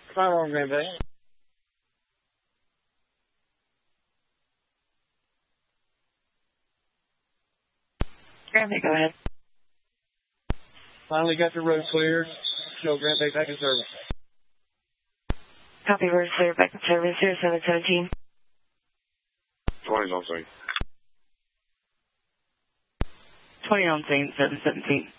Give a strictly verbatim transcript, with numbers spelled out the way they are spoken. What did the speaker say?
Fire on Grand Bay. Grand Bay, go ahead. Finally got the road cleared. Show Grand Bay back in service. Copy, road clear, back in service, zero seven seventeen. twenty's on scene. twenty on scene, seven seventeen.